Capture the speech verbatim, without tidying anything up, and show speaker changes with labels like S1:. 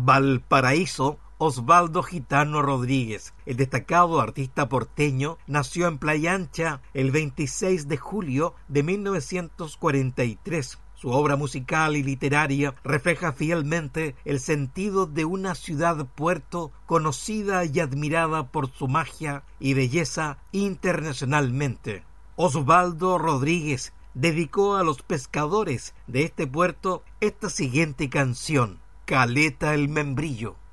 S1: Valparaíso, Osvaldo Gitano Rodríguez, el destacado artista porteño, nació en Playa Ancha el veintiséis de julio de mil novecientos cuarenta y tres. Su obra musical y literaria refleja fielmente el sentido de una ciudad-puerto conocida y admirada por su magia y belleza internacionalmente. Osvaldo Rodríguez dedicó a los pescadores de este puerto esta siguiente canción: Caleta el Membrillo.